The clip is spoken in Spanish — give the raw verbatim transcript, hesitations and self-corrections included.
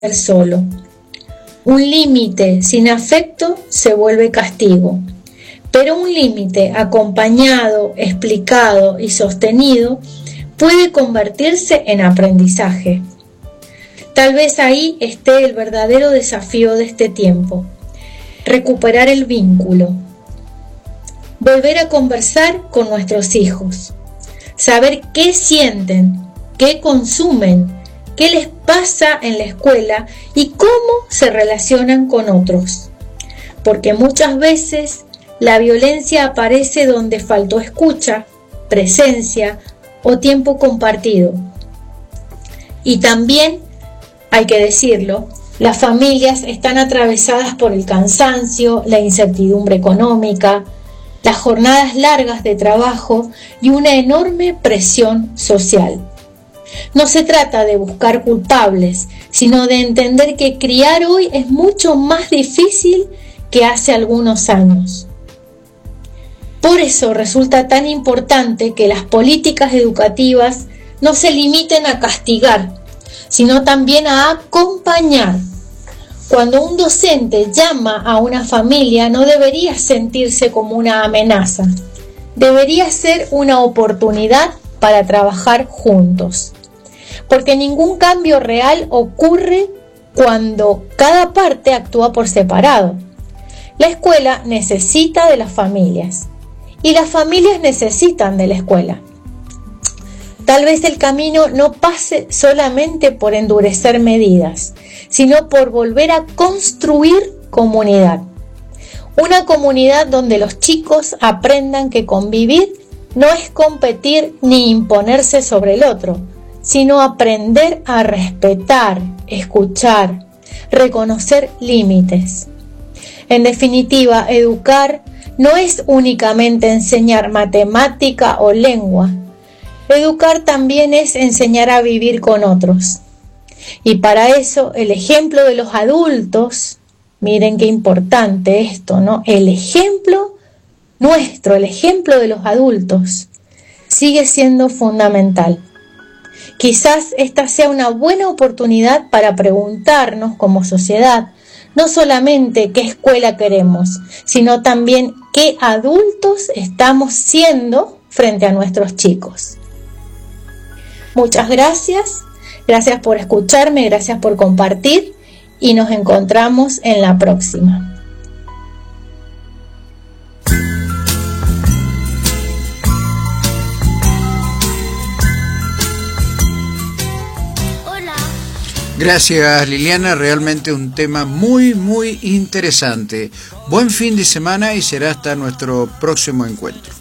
solo. Un límite sin afecto se vuelve castigo, pero un límite acompañado, explicado y sostenido puede convertirse en aprendizaje. Tal vez ahí esté el verdadero desafío de este tiempo: recuperar el vínculo, volver a conversar con nuestros hijos, saber qué sienten, qué consumen, qué les pasa en la escuela y cómo se relacionan con otros. Porque muchas veces la violencia aparece donde faltó escucha, presencia o tiempo compartido. Y también, hay que decirlo, las familias están atravesadas por el cansancio, la incertidumbre económica, las jornadas largas de trabajo y una enorme presión social. No se trata de buscar culpables, sino de entender que criar hoy es mucho más difícil que hace algunos años. Por eso resulta tan importante que las políticas educativas no se limiten a castigar, sino también a acompañar. Cuando un docente llama a una familia, no debería sentirse como una amenaza. Debería ser una oportunidad para trabajar juntos. Porque ningún cambio real ocurre cuando cada parte actúa por separado. La escuela necesita de las familias y las familias necesitan de la escuela. Tal vez el camino no pase solamente por endurecer medidas, sino por volver a construir comunidad. Una comunidad donde los chicos aprendan que convivir no es competir ni imponerse sobre el otro, sino aprender a respetar, escuchar, reconocer límites. En definitiva, educar no es únicamente enseñar matemática o lengua. Educar también es enseñar a vivir con otros. Y para eso el ejemplo de los adultos, miren qué importante esto, ¿no? El ejemplo nuestro, el ejemplo de los adultos, sigue siendo fundamental. Quizás esta sea una buena oportunidad para preguntarnos como sociedad, no solamente qué escuela queremos, sino también qué adultos estamos siendo frente a nuestros chicos. Muchas gracias, gracias por escucharme, gracias por compartir y nos encontramos en la próxima. Gracias, Liliana, realmente un tema muy muy interesante. Buen fin de semana y será hasta nuestro próximo encuentro.